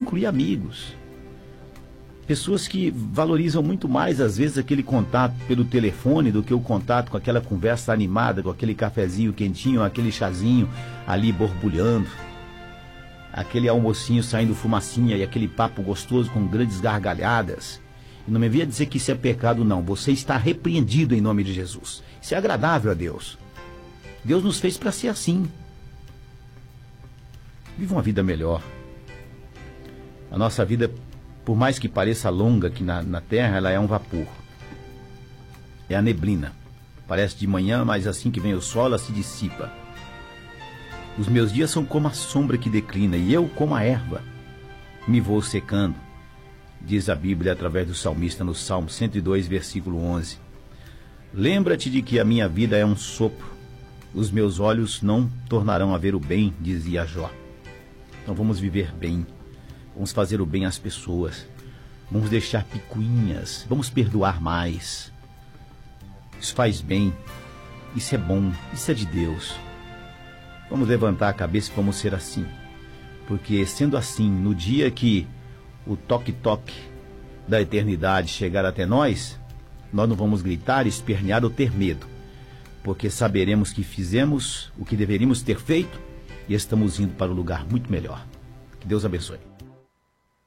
incluir amigos. Pessoas que valorizam muito mais, às vezes, aquele contato pelo telefone do que o contato com aquela conversa animada, com aquele cafezinho quentinho, aquele chazinho ali borbulhando, aquele almocinho saindo fumacinha e aquele papo gostoso com grandes gargalhadas. E não me venha dizer que isso é pecado, não. Você está repreendido em nome de Jesus. Isso é agradável a Deus. Deus nos fez para ser assim. Viva uma vida melhor. A nossa vida, por mais que pareça longa aqui na terra, ela é um vapor. É a neblina. Parece de manhã, mas assim que vem o sol, ela se dissipa. Os meus dias são como a sombra que declina, e eu, como a erva, me vou secando, diz a Bíblia através do salmista no Salmo 102, versículo 11. Lembra-te de que a minha vida é um sopro. Os meus olhos não tornarão a ver o bem, dizia Jó. Então vamos viver bem. Vamos fazer o bem às pessoas. Vamos deixar picuinhas. Vamos perdoar mais. Isso faz bem. Isso é bom. Isso é de Deus. Vamos levantar a cabeça e vamos ser assim. Porque sendo assim, no dia que o toque-toque da eternidade chegar até nós não vamos gritar, espernear ou ter medo. Porque saberemos que fizemos o que deveríamos ter feito e estamos indo para um lugar muito melhor. Que Deus abençoe.